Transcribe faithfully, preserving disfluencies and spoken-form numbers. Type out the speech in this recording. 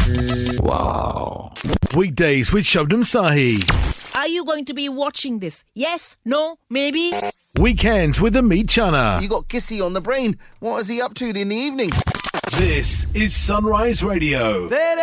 Wow. Weekdays with Shabnam Sahi. Are you going to be watching this? Yes? No? Maybe? Weekends with Amit Chana. You got Kissy on the brain. What is he up to in the evening? This is Sunrise Radio.